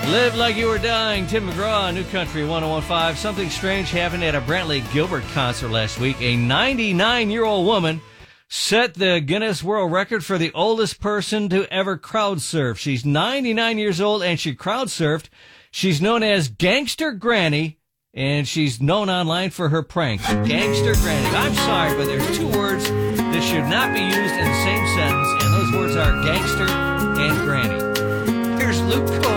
Live Like You Were Dying, Tim McGraw, New Country 101.5. Something strange happened at a Brantley Gilbert concert last week. A 99-year-old woman set the Guinness World Record for the oldest person to ever crowd surf. She's 99 years old and she crowd surfed. She's known as Gangster Granny, and she's known online for her pranks. Gangster Granny. I'm sorry, but there's two words that should not be used in the same sentence, and those words are gangster and granny. Here's Luke Cole.